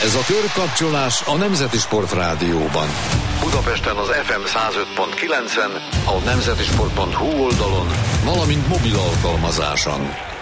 Ez a Körkapcsolás a Nemzeti Sport Rádióban. Budapesten az FM 105.9-en, a nemzetisport.hu oldalon, valamint mobil alkalmazáson.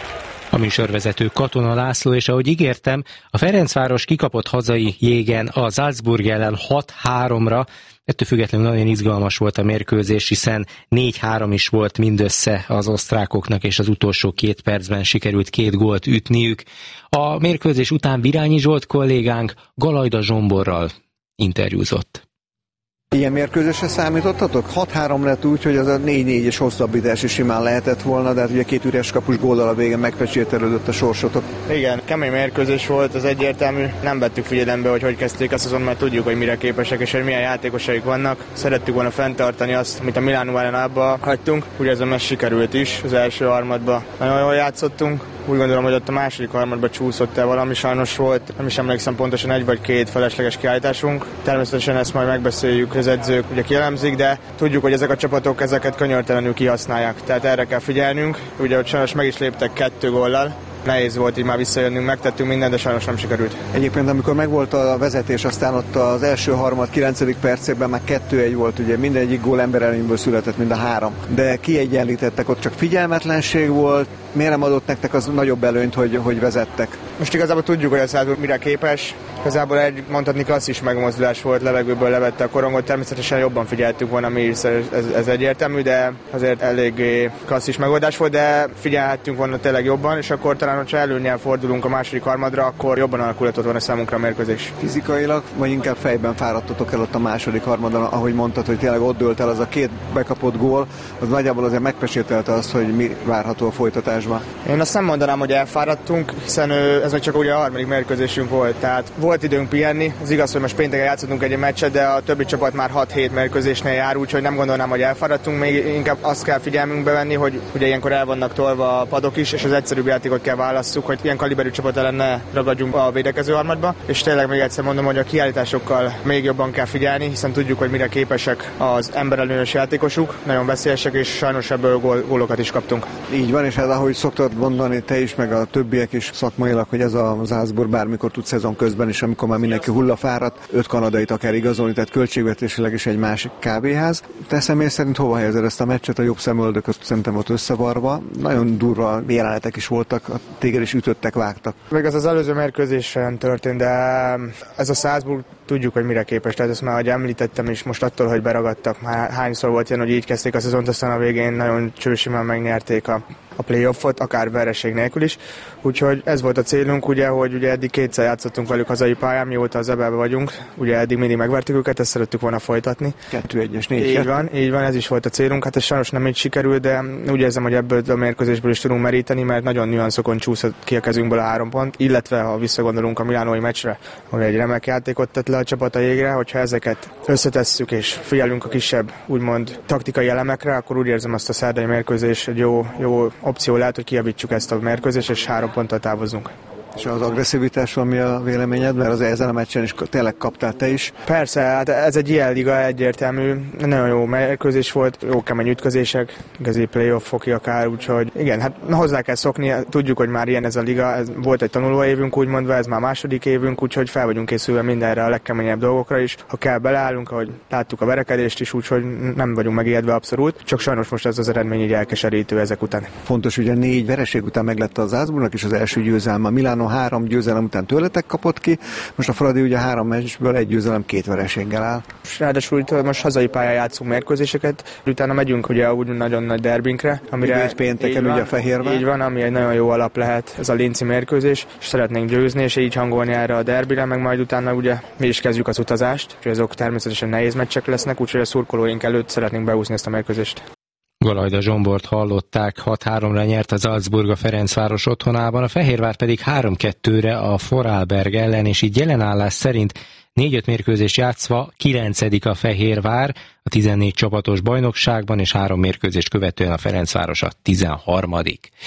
A műsorvezető Katona László, és ahogy ígértem, a Ferencváros kikapott hazai jégen a Salzburg ellen 6-3-ra. Ettől függetlenül nagyon izgalmas volt a mérkőzés, hiszen 4-3 is volt mindössze az osztrákoknak, és az utolsó 2 percben sikerült 2 gólt ütniük. A mérkőzés után Virányi Zsolt kollégánk Galajda Zsomborral interjúzott. Ilyen mérkőzésre számítottatok? 6-3 lett úgy, hogy az a 4-4-es hosszabbítás is simán lehetett volna, de hát ugye 2 üres kapus góllal a végén megpecsételődött a sorsotok. Igen, kemény mérkőzés volt, az egyértelmű. Nem vettük figyelembe, hogy kezdték a szezon, mert tudjuk, hogy mire képesek és hogy milyen játékosaik vannak. Szerettük volna fenntartani azt, amit a Milánó ellen abba hagytunk. Ugye ez a meccs sikerült is, az első harmadban nagyon jól játszottunk. Úgy gondolom, hogy ott a második harmadban csúszott el valami, sajnos volt, nem is emlékszem pontosan, 1 vagy 2 felesleges kiállításunk. Természetesen ezt majd megbeszéljük, az edzők ugye kielemzik, de tudjuk, hogy ezek a csapatok ezeket könyörtelenül kihasználják. Tehát erre kell figyelnünk. Ugye ott sajnos meg is léptek 2 góllal. Nehéz volt így már visszajönnünk, megtettünk mindent, de sajnos nem sikerült. Egyébként amikor megvolt a vezetés, aztán ott az első harmad 9. percében már 2-1 volt, ugye mindegyik gól emberelőnyből született, mind a 3. De kiegyenlítettek, ott csak figyelmetlenség volt. Miért nem adott nektek az nagyobb előnyt, hogy vezettek? Most igazából tudjuk, hogy a Salzburg mire képes. Igazából egy mondhatni klasszis megmozdulás volt, levegőből levette a korongot, természetesen jobban figyeltük volna mi is, ez egyértelmű, de azért elég klasszis megoldás volt, de figyelhettünk volna tényleg jobban, és akkor talán, hogyha előnyel fordulunk a második harmadra, akkor jobban alakulhatott volna számunkra a mérkőzés. Fizikailag, vagy inkább fejben fáradtatok el ott a második harmadon, ahogy mondtad, hogy tényleg ott dőlt el az a 2 bekapott gól, az nagyjából azért megpecsételte azt, hogy mi várható a folytatásban. Én azt nem mondanám, hogy elfáradtunk, hiszen ez még csak ugye a harmadik mérkőzésünk volt, tehát volt időnk pihenni. Az igaz, hogy most pénteken játszottunk egy meccset, de a többi csapat már 6-7 mérkőzésnél jár, úgyhogy nem gondolnám, hogy elfáradtunk. Még inkább azt kell figyelmünkbe venni, hogy ugye ilyenkor el vannak tolva a padok is, és az egyszerűbb játékot kell válasszuk, hogy ilyen kaliberű csapat ellen ne ragadjunk a védekező harmadba. És tényleg még egyszer mondom, hogy a kiállításokkal még jobban kell figyelni, hiszen tudjuk, hogy mire képesek az emberelőnyös játékosuk, nagyon veszélyesek, és sajnos ebből gólokat is kaptunk. Így van, és hát ahogy szoktad mondani te is, meg a többiek is szakmailag, hogy ez a Salzburg bármikor tud szezon közben is, amikor már mindenki hullafáradt, 5 kanadait akár igazolni, tehát költségvetésileg is egy másik kávéház. Te személy szerint hova helyezed ezt a meccset? A jobb szemöldököt szerintem ott összevarva. Nagyon durva jelenetek is voltak, téged is ütöttek, vágtak. Még az előző mérkőzésen történt, de ez a Salzburg tudjuk, hogy mire képes. Tehát ezt már, ahogy említettem is, most attól, hogy beragadtak, már hányszor volt ilyen, hogy így kezdték a szezont, aztán a végén nagyon csősimán megnyerték a playoffot, akár vereség nélkül is. Úgyhogy ez volt a célunk, ugye, hogy ugye eddig 2-szer játszottunk velük hazai pályán, mióta az EB-ben vagyunk. Ugye eddig mindig megvertük őket, ezt szerettük volna folytatni. 2-1-es, 4. Így van, ez is volt a célunk. Hát ez sajnos nem így sikerült, de úgy érzem, hogy ebből a mérkőzésből is tudunk meríteni, mert nagyon nüanszokon csúszott ki a kezünkből a 3 pont, illetve ha visszagondolunk a milánói meccsre, ahol egy remek játékot tett le a csapat a jégre, hogyha ezeket összetesszük és figyelünk a kisebb, úgymond taktikai elemekre, akkor úgy érzem, azt a szerdai mérkőzés egy jó opció lehet, hogy kijavítsuk ezt a mérkőzést, és 3 ponttal távozzunk. És az agresszivitásról mi a véleményed? Mert az ezen a meccsen is tényleg kaptál te is. Persze, hát ez egy ilyen liga, egyértelmű. Nagyon jó mérkőzés volt, jó kemény ütközések, igazi playoff-oki akár, úgyhogy igen, hát hozzá kell szokni, tudjuk, hogy már ilyen ez a liga, ez volt egy tanulóévünk, úgymondva, ez már második évünk, úgyhogy fel vagyunk készülve mindenre, a legkeményebb dolgokra is. Ha kell, beleállunk, ahogy láttuk a verekedést is, úgyhogy nem vagyunk megijedve abszolút, csak sajnos most ez az eredmény így elkeserítő ezek után. Fontos, ugye 4 vereség után meglett az Salzburgnak is az első győzelme. A Milánó 3 győzelem után tőletek kapott ki, most a Fradi ugye 3 meccsből 1 győzelem 2 vereséggel áll. Ráadásul most hazai pályán játszunk mérkőzéseket, utána megyünk ugye úgy nagyon nagy derbinkre, amire pénteken ugye a Fehérvár. Így van, ami egy nagyon jó alap lehet ez a linci mérkőzés, és szeretnénk győzni, és így hangolni erre a derbire, meg majd utána ugye mi is kezdjük az utazást, és azok természetesen nehéz meccsek lesznek, úgyhogy a szurkolóink előtt szeretnénk beúzni ezt a mérkőzést. Galajda Zsombort hallották, 6-3-ra nyert a Salzburg a Ferencváros otthonában, a Fehérvár pedig 3-2-re a Vorarlberg ellen, és így jelenállás szerint 4-5 mérkőzést játszva 9. a Fehérvár a 14 csapatos bajnokságban, és 3 mérkőzést követően a Ferencváros a 13.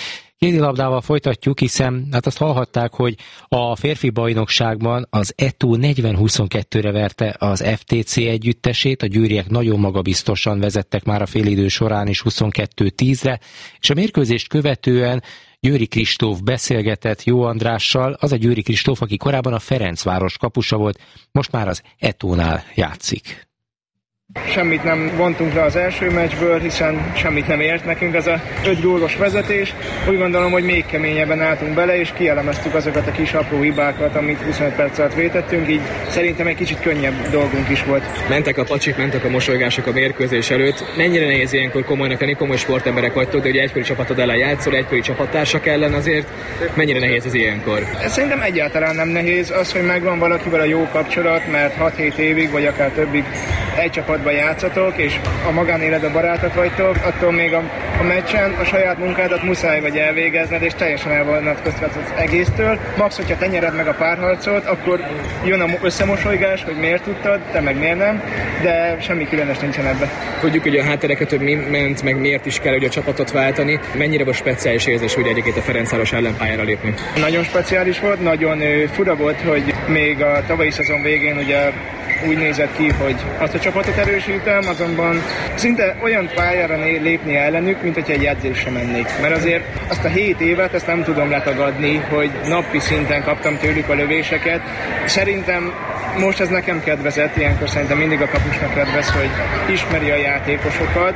Kézilabdával folytatjuk, hiszen hát azt hallhatták, hogy a férfi bajnokságban az ETO 40-22-re verte az FTC együttesét, a győriek nagyon magabiztosan vezettek már a félidő során is 22-10-re, és a mérkőzést követően Győri Kristóf beszélgetett Jó Andrással, az a Győri Kristóf, aki korábban a Ferencváros kapusa volt, most már az ETO-nál játszik. Semmit nem vontunk le az első meccsből, hiszen semmit nem ért nekünk ez a 5 gólos vezetés. Úgy gondolom, hogy még keményebben álltunk bele, és kielemeztük azokat a kis apró hibákat, amit 25 perc alatt vétettünk, így szerintem egy kicsit könnyebb dolgunk is volt. Mentek a pacsik, mentek a mosolygások a mérkőzés előtt. Mennyire nehéz ilyenkor komolynak lenni, komoly sportemberek vagytok, de ugye egykori csapatod ellen játszol, egykori csapattársak ellen azért. Mennyire nehéz ez ilyenkor? Szerintem egyáltalán nem nehéz az, hogy megvan valakivel a jó kapcsolat, mert 6-7 évig, vagy akár többig egy csapatban játszatok, és a magánéletben barátok vagytok, attól még a meccsen a saját munkádat muszáj vagy elvégezned, és teljesen elvonatkoztatsz az egésztől. Max, hogyha te nyered meg a párharcot, akkor jön a összemosolygás, hogy miért tudtad, te meg miért nem, de semmi különös nincsen ebben. Tudjuk ugye a háttereket, hogy mi ment, meg miért is kell ugye a csapatot váltani. Mennyire volt speciális érzés, hogy egyébként a Ferencváros ellenpályára lépni? Nagyon speciális volt, nagyon fura volt, hogy még a tavalyi szezon végén ugye úgy nézett ki, hogy azt a csapatot erősítem, azonban szinte olyan pályára lépni ellenük, mint hogyha egy edzésre mennék. Mert azért azt a 7 évet, ezt nem tudom letagadni, hogy napi szinten kaptam tőlük a lövéseket. Szerintem most ez nekem kedvezett, ilyenkor szerintem mindig a kapusnak kedvez, hogy ismeri a játékosokat,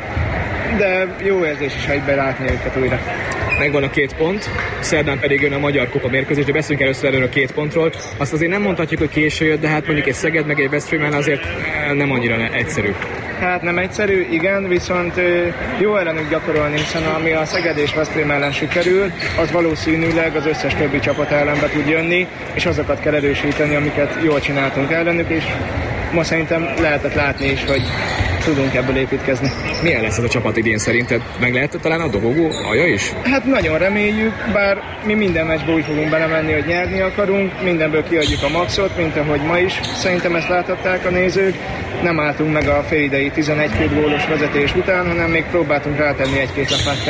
de jó érzés is, ha egyben látni őket újra. Megvan a 2 pont, szerdán pedig jön a Magyar Kupa mérkőzés, de beszéljünk először erről a 2 pontról. Azt azért nem mondhatjuk, hogy késő jött, de hát mondjuk egy Szeged meg egy Veszprémen azért nem annyira egyszerű. Hát nem egyszerű, igen, viszont jó ellenük gyakorolni, hiszen ami a Szeged és Veszprém ellen sikerül, az valószínűleg az összes többi csapat ellen be tud jönni, és azokat kell erősíteni, amiket jól csináltunk ellenük, és ma szerintem lehetett látni is, hogy tudunk ebből építkezni. Milyen lesz ez a csapat idén szerinted? Meg lehet talán a dobogó alja is? Hát nagyon reméljük, bár mi minden meccsbe úgy fogunk belemenni, hogy nyerni akarunk, mindenből kiadjuk a maxot, mint ahogy ma is. Szerintem ezt láthatták a nézők. Nem álltunk meg a félidei 11-2 gólos vezetés után, hanem még próbáltunk rátenni 1-2 lapáttal.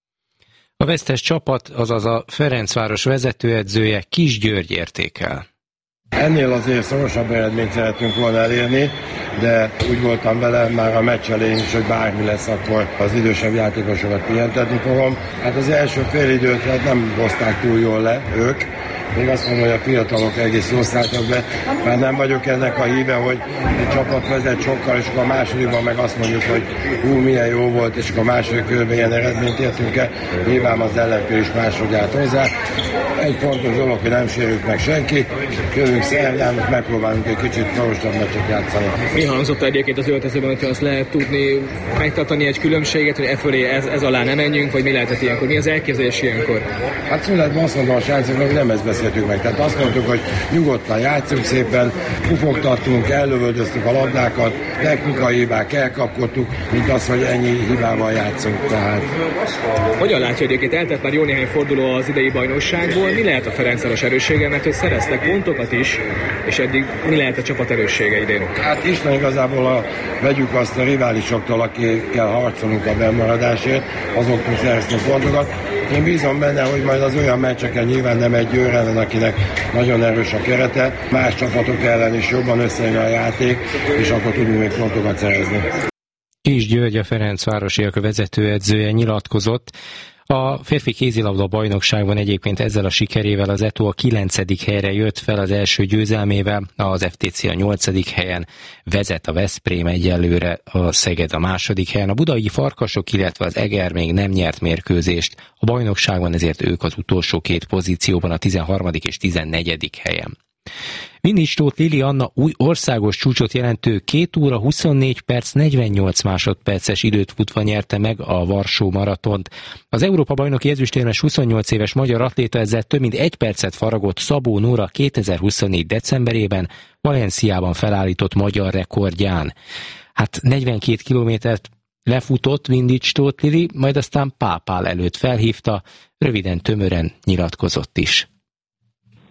A vesztes csapat, azaz a Ferencváros vezetőedzője Kis György értékel. Ennél azért szorosabb eredményt szeretünk volna elérni, de úgy voltam vele már a meccs elején is, hogy bármi lesz, akkor az idősebb játékosokat pihentetni fogom. Hát az első félidőt hát nem hozták túl jól le ők. Még azt mondom, hogy a fiatalok egész jól szálltak be, már nem vagyok ennek a híve, hogy egy csapat vezet sokkal, és akkor a másodikban meg azt mondjuk, hogy milyen jó volt, és akkor a második körben ilyen eredményt értünk el. Nyilván az ellenfél is máshogy állt hozzá. Egy fontos dolog, hogy nem sérült meg senki. Jövünk szerdán, most megpróbálunk egy kicsit szorosabb meccset játszani. Mi hangzott egyébként az öltözőben, hogyha azt lehet tudni, megtartani egy különbséget, hogy fölé ez alá nem menjünk, vagy mi lehetett ilyenkor? Mi az elképzelés ilyenkor? Hát születben azt mondom a srácoknak, hogy nem ezt beszéltük meg. Tehát azt mondtuk, hogy nyugodtan játszunk szépen, pufogtattunk, ellövöldöztük a labdákat, technikai hibák elkapkodtuk, mint az, hogy ennyi hibával játszunk. Tehát... Hogyan látja egyébként? Eltelt már jó néhány forduló az idei bajnokságból. Mi lehet a Ferencváros erőssége, mert hogy szereztek pontokat is, és eddig mi lehet a csapat erőssége idén? Hát Isten igazából vegyük azt a riválisoktól, akikkel harcolunk a bennmaradásért, azoktól szereztünk pontokat. Én bízom benne, hogy majd az olyan meccseken nyilván nem egy Győr ellen, akinek nagyon erős a kerete, más csapatok ellen is jobban összejön a játék, és akkor tudunk még pontokat szerezni. Kis György, a Ferencvárosiak vezetőedzője nyilatkozott. A férfi kézilabda bajnokságban egyébként ezzel a sikerével az ETO a 9. helyre jött fel az első győzelmével, az FTC a 8. helyen, vezet a Veszprém egyelőre, a Szeged a 2. helyen, a budai Farkasok, illetve az Eger még nem nyert mérkőzést, a bajnokságban ezért ők az utolsó 2 pozícióban, a 13. és 14. helyen. Windisch Tóth Lili Anna új országos csúcsot jelentő 2 óra 24 perc 48 másodperces időt futva nyerte meg a Varsó maratont. Az Európa-bajnoki ezüstérmes 28 éves magyar atléta ezzel több mint 1 percet faragott Szabó Nóra 2024 decemberében Valenciában felállított magyar rekordján. Hát 42 kilométert lefutott Windisch Tóth Lili, majd aztán Pápál előtt felhívta, röviden, tömören nyilatkozott is.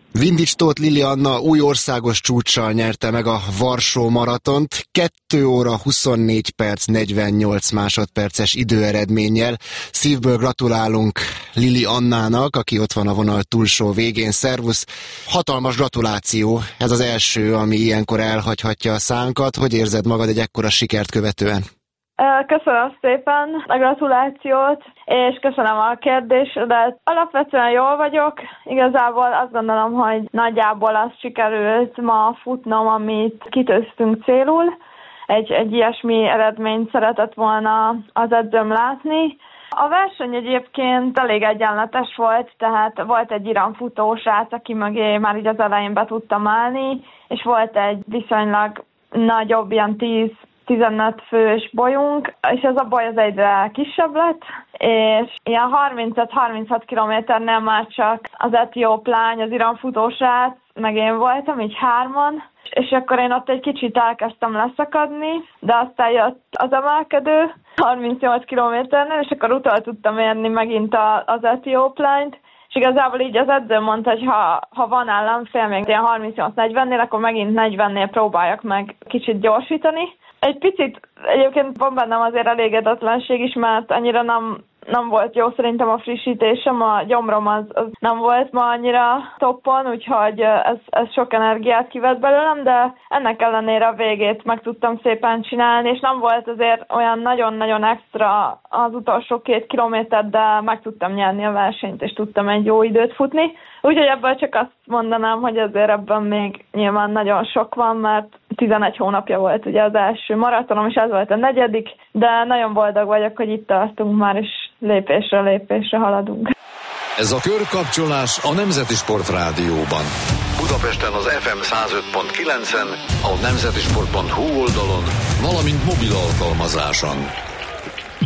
Windisch Tóth Lili Anna új országos csúccsal nyerte meg a Varsó maratont, 2 óra 24 perc 48 másodperces időeredménnyel. Szívből gratulálunk Lili Annának, aki ott van a vonal túlsó végén. Szervusz! Hatalmas gratuláció, ez az első, ami ilyenkor elhagyhatja a szánkat. Hogy érzed magad egy ekkora sikert követően? Köszönöm szépen a gratulációt, és köszönöm a kérdésedet. Alapvetően jól vagyok, igazából azt gondolom, hogy nagyjából az sikerült ma futnom, amit kitűztünk célul. Egy ilyesmi eredményt szeretett volna az edzőm látni. A verseny egyébként elég egyenletes volt, tehát volt egy iramfutó srác, aki mögé már így az elején be tudtam állni, és volt egy viszonylag nagyobb, ilyen 10-15 fős bolyunk, és ez a boly az egyre kisebb lett, és ilyen 35-36 kilométernél már csak az etióp lány, az iramfutósrác, meg én voltam, így 3-an, és akkor én ott egy kicsit elkezdtem leszakadni, de aztán jött az emelkedő 38 kilométernél, és akkor utol tudtam érni megint az etióp lányt, és igazából így az edző mondta, hogy ha van ellenfél még ilyen 38-40-nél, akkor megint 40-nél próbáljak meg kicsit gyorsítani. Egy picit egyébként van bennem azért elégedetlenség is, mert annyira nem volt jó szerintem a frissítésem, a gyomrom az nem volt ma annyira toppon, úgyhogy ez sok energiát kivett belőlem, de ennek ellenére a végét meg tudtam szépen csinálni, és nem volt azért olyan nagyon-nagyon extra az utolsó 2 kilométer, de meg tudtam nyerni a versenyt, és tudtam egy jó időt futni. Úgyhogy ebből csak azt mondanám, hogy azért ebben még nyilván nagyon sok van, mert 11 hónapja volt ugye az első maratonom, és ez volt a 4., de nagyon boldog vagyok, hogy itt tartunk már, és lépésről lépésre haladunk. Ez a körkapcsolás a Nemzeti Sport Rádióban. Budapesten az FM 105.9-en, a nemzetisport.hu oldalon, valamint mobil alkalmazáson.